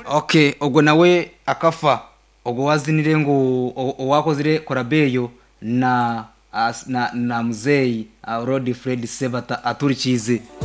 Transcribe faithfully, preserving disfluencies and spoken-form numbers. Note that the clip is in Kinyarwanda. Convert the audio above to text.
Okay, ubwo nawe akafa ubwo wazinire ngo owakozire korabeyo na as- na na muzeyi uh, Rod Fred Sebata aturikize